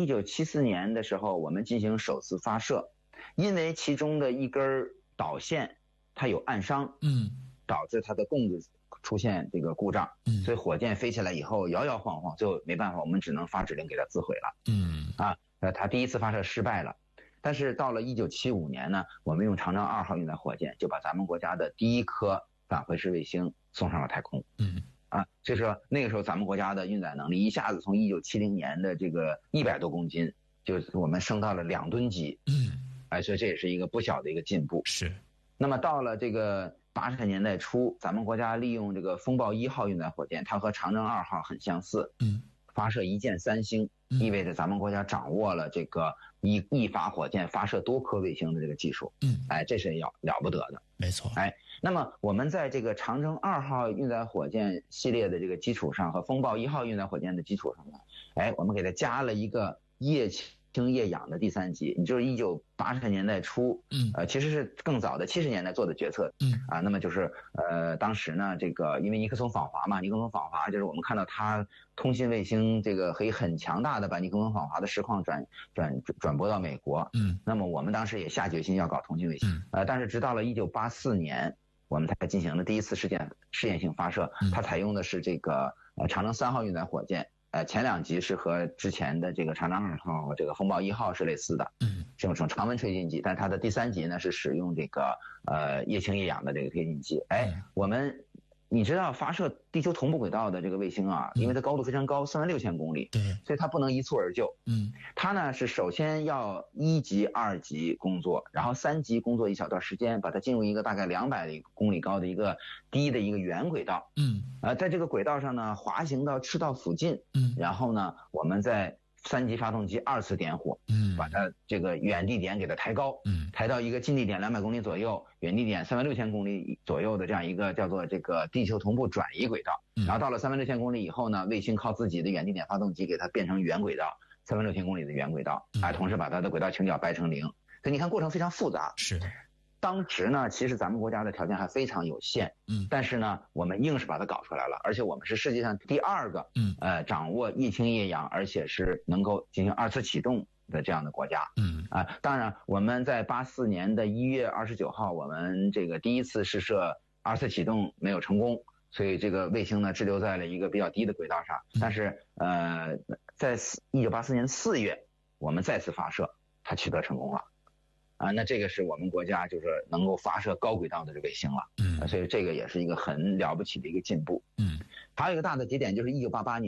1974年的时候，我们进行首次发射，因为其中的一根导线它有暗伤，导致它的供子出现这个故障，所以火箭飞起来以后摇摇晃晃，最后没办法，我们只能发指令给它自毁了。它第一次发射失败了。但是到了1975年呢，我们用长征2号运载火箭就把咱们国家的第一颗返回式卫星送上了太空。所以说那个时候咱们国家的运载能力一下子从1970年的这个100多公斤，就我们升到了2吨级。所以这也是一个不小的一个进步。 是。 那么到了这个80年代初，咱们国家利用这个风暴1号运载火箭，它和长征2号很相似。发射一箭3星，意味着咱们国家掌握了这个一发火箭发射多颗卫星的这个技术。这是了不得的。 没错。 那么我们在这个长征2号运载火箭系列的这个基础上和风暴1号运载火箭的基础上呢，我们给它加了一个液氢液氧的第3级，也就是1980年代初，其实是更早的70年代做的决策。那么就是当时呢，这个因为尼克松访华嘛，尼克松访华就是我们看到他通信卫星这个可以很强大的把尼克松访华的实况转播到美国。那么我们当时也下决心要搞通信卫星。但是直到了1984年，我们才进行了第一次试验性发射，它采用的是这个长征3号运载火箭。前2级是和之前的这个长征2号和这个风暴1号是类似的，这种常温推进剂，但它的第3级呢是使用这个液氢液氧的这个推进剂。你知道发射地球同步轨道的这个卫星啊，因为它高度非常高，46000公里，所以它不能一蹴而就。它呢是首先要1级、2级工作，然后3级工作一小段时间，把它进入一个大概200公里高的一个低的一个圆轨道。在这个轨道上呢，滑行到赤道附近，然后呢，我们在3级发动机2次点火，把它这个远地点给它抬高，抬到一个近地点200公里左右，远地点36000公里左右的这样一个叫做这个地球同步转移轨道。然后到了36000公里以后呢，卫星靠自己的远地点发动机给它变成圆轨道，36000公里的圆轨道，同时把它的轨道倾角掰成0。所以你看过程非常复杂。 是的。 当时呢，其实咱们国家的条件还非常有限，但是呢，我们硬是把它搞出来了，而且我们是世界上第2个，掌握液氢液氧，而且是能够进行2次启动的这样的国家。当然，我们在84年的1月29号，我们这个第一次试射2次启动没有成功，所以这个卫星呢滞留在了一个比较低的轨道上。但是在1984年4月，我们再次发射，它取得成功了。那这个是我们国家就是能够发射高轨道的这卫星了。所以这个也是一个很了不起的一个进步。还有一个大的节点就是1988年。